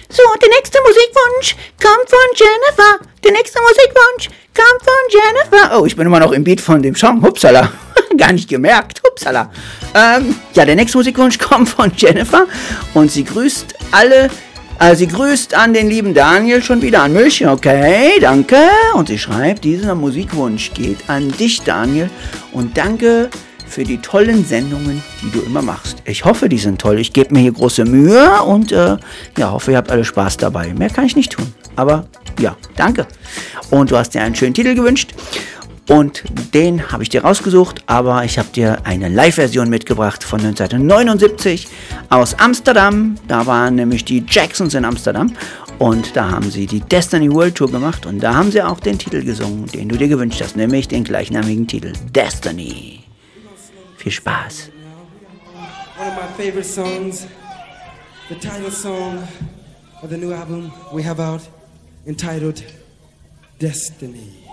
So, der nächste Musikwunsch kommt von Jennifer. Der nächste Musikwunsch kommt von Jennifer. Oh, ich bin immer noch im Beat von dem Song. Hupsala. Gar nicht gemerkt. Hupsala. Ja, der nächste Musikwunsch kommt von Jennifer. Und sie grüßt alle. Sie grüßt an den lieben Daniel schon wieder an mich. Okay, danke. Und sie schreibt, dieser Musikwunsch geht an dich, Daniel. Und danke für die tollen Sendungen, die du immer machst. Ich hoffe, die sind toll. Ich gebe mir hier große Mühe und hoffe, ihr habt alle Spaß dabei. Mehr kann ich nicht tun. Aber ja, danke. Und du hast dir einen schönen Titel gewünscht. Und den habe ich dir rausgesucht, aber ich habe dir eine Live-Version mitgebracht von 1979 aus Amsterdam. Da waren nämlich die Jacksons in Amsterdam und da haben sie die Destiny World Tour gemacht und da haben sie auch den Titel gesungen, den du dir gewünscht hast, nämlich den gleichnamigen Titel Destiny. Viel Spaß. One of my favorite songs, the title song of the new album we have out, entitled Destiny.